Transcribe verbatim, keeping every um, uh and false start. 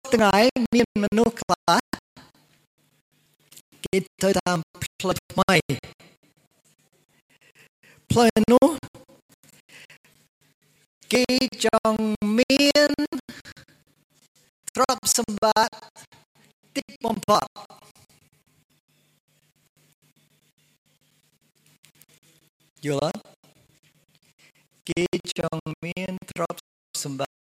ទាំងឯងមានមនុស្សខ្លះគេទៅតាមផ្លូវថ្មីផ្លូវនោះគេចង់មានទ្រព្យសម្បត្តិតិចបំផុតយល់